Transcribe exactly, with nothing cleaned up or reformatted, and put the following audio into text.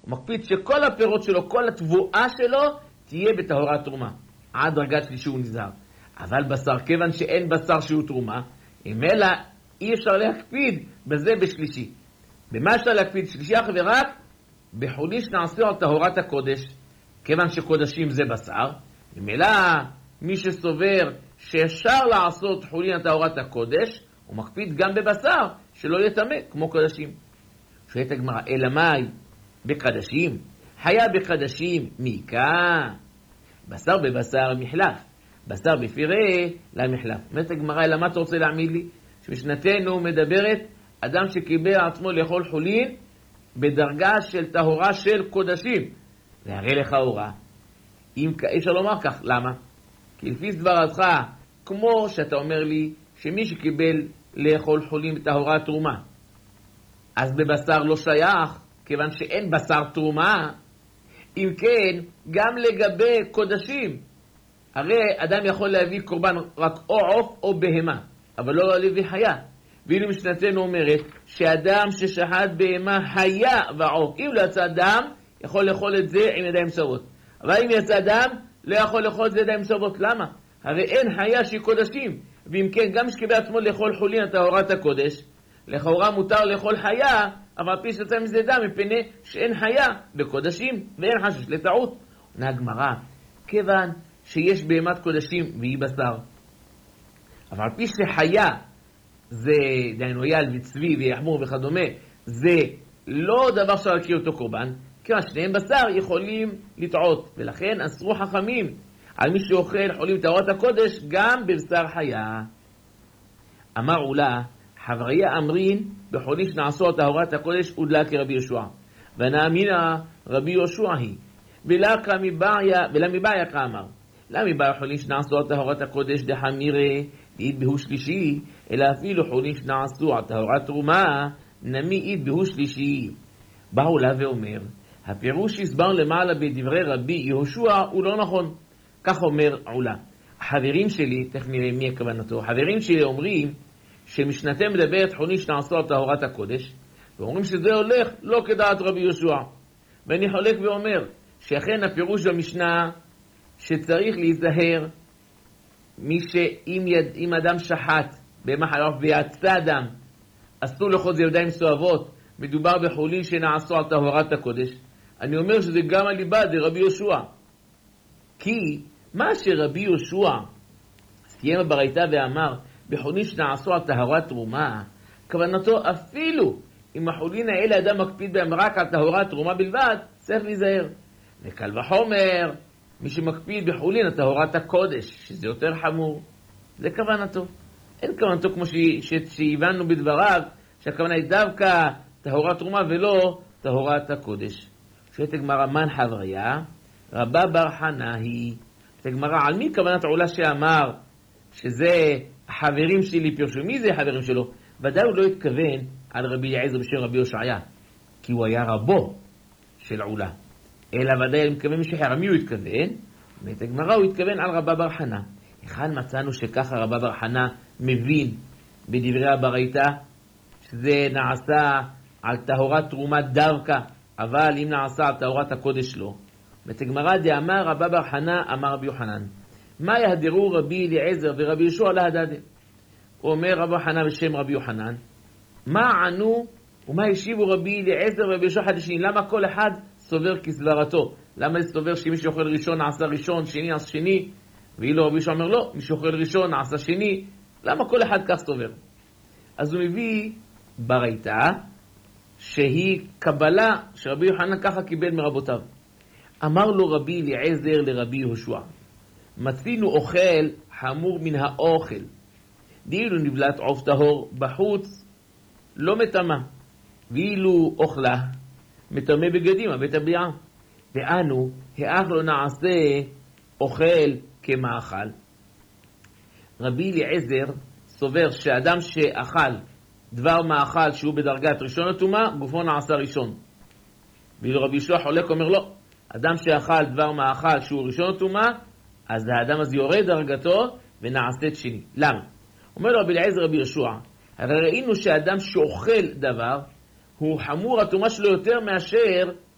הוא מקפיד שכל הפירות שלו, כל התבואה שלו, תהיה בטהרת תרומה. עד דרגת שלישי הוא נזהר. אבל בשר, כיוון שאין בשר שהוא תרומה, אם אלא אי אפשר להקפיד בזה בשלישי. במה אפשר להקפיד? שלישי אך ורק בחולין שנעשו על טהרת הקודש, כיוון שקודשים זה בשר. אם אלא מי שסובר שאפשר לעשות חולין על טהרת הקודש, הוא מקפיד גם בבשר שלא יטמא כמו קודשים. שואלת הגמרא, אלא מאי בקדשים? חיה בקדשים מיקה. בשר בבשר מחלף, בשר בפירה למחלף. אומרת הגמרא, אלא מה אתה רוצה להעמיד לי? שמשנתנו מדברת אדם שקיבל עצמו לאכול חולין בדרגה של טהרה של קודשים. והרי לך אורה. אם אפשר לומר כך, למה? כי לפי דברתך, כמו שאתה אומר לי שמי שקיבל לאכול חולין בטהרת תרומה, אז בבשר לא שייך, כיוון שאין בשר תרומה. אם כן, גם לגבי קודשים, הרי אדם יכול להביא קורבן רק או עוף או בהמה, אבל לא להביא חיה. ואילו משנתנו אומרת שאדם ששחט בהמה חיה ועוף, אם לא יצא דם, יכול לאכול את זה עם ידיים סוות. אבל אם יצא דם, לא יכול לאכול את זה ידיים סוות. למה? הרי אין חיה שהיא קודשים. ואם כן, גם שקיבל עצמו לאכול חולין על טהרת הקודש, לכאורה מותר לאכול חיה, אבל פי שיצא מזה דם, מפני שאין חיה בקודשים, ואין חשש לטעות. עונה הגמרא, כיוון שיש בהמת קודשים והיא בשר, אבל פי שחיה, זה דהיינו יל וצבי ויחמור וכדומה, זה לא דבר שאפשר להקריב אותו קורבן, כיוון שניהם בשר יכולים לטעות, ולכן אסרו חכמים על מי שאוכל חולין טהרת הקודש גם בבשר חיה. אמר עולה, חבריה אמרין בחולין שנעשו על טהרת הקודש הודלה כרבי יהושע, ונאמינה רבי יהושע היא, ולקה מבעיה, ולה מבעיה כאמר, למה מבעיה חולין שנעשו על טהרת הקודש דחמירה דאית בהו שלישי, אלא אפילו חולין שנעשו על טהרת תרומה נמי אית בהו שלישי. בא עולה ואומר, הפירוש הסבר למעלה בדברי רבי יהושע הוא לא נכון. כך אומר עולה, החברים שלי, תכף נראה מי הכוונתו, החברים שלי אומרים שמשנתם מדברת חולין שנעשו על טהרת הקודש, ואומרים שזה הולך לא כדעת רבי יהושע. ואני חולק ואומר שאכן הפירוש במשנה שצריך להיזהר מי שאם יד, אם אדם שחט בהמה חיה ויצא דם, אסור לאכול זה ידיים סואבות, מדובר בחולין שנעשו על טהרת הקודש. אני אומר שזה גם הליבה דרבי יהושע, כי מה שרבי יהושע סיים ברייתא ואמר בחולין שנעשו על טהרת תרומה, כוונתו אפילו אם החולין האלה אדם מקפיד בהם רק על טהרת תרומה בלבד, צריך להיזהר. וקל וחומר מי שמקפיד בחולין על טהרת הקודש, שזה יותר חמור, זה כוונתו. אין כוונתו כמו שהבנו בדבריו שהכוונה היא דווקא טהרת תרומה ולא טהרת הקודש. שואלת הגמרא, מן חבריה? רבא בר חנא היא. הגמרא, על מי כוונת עולה שאמר שזה החברים שלי פירשו? מי זה החברים שלו? ודאי הוא לא התכוון על רבי אליעזר בשם רבי הושעיה, כי הוא היה רבו של עולה, אלא ודאי הוא מתכוון משחר. מי הוא התכוון? ואת הגמרא הוא התכוון על רבא בר חנא. אחד מצאנו שככה רבא בר חנא מבין בדברי הברייתא שזה נעשה על טהרת תרומה דווקא, אבל אם נעשה על טהרת הקודש לא. ואת הגמרא דאמר רבא בר חנא אמר רבי יוחנן, מה יהדרו רבי אליעזר ורבי יהושע להדדה? הוא אומר רבי חנא בשם רבי יוחנן, מה ענו ומה השיבו רבי אליעזר ורבי יהושע חדשים? למה כל אחד סובר כסברתו? למה סובר שמי שאוכל ראשון נעשה ראשון, שני נעשה שני, ואילו רבי יהושע אומר לא, מי שאוכל ראשון נעשה שני? למה כל אחד כך סובר? אז הוא מביא ברייתא שהיא קבלה שרבי יוחנן ככה קיבל מרבותיו. אמר לו רבי אליעזר לרבי יהושע, מצינו אוכל חמור מן האוכל, דאילו נבלת עוף טהור בחוץ לא מטמא, ואילו אוכלה מטמא בגדים הבית הבליעה, ואנו האח לא נעשה אוכל כמאכל. רבי אליעזר סובר שאדם שאכל דבר מאכל שהוא בדרגת ראשון הטומאה, גופו נעשה ראשון. ואילו רבי יהושע חולק אומר לא, אדם שאכל דבר מאכל שהוא ראשון הטומאה, אז האדם הזה יורד דרגתו ונעשית שני. למה? אומר לו רבי אליעזר רבי יהושע, הרי ראינו שאדם שאוכל דבר הוא חמור הטומאה שלו יותר מאשר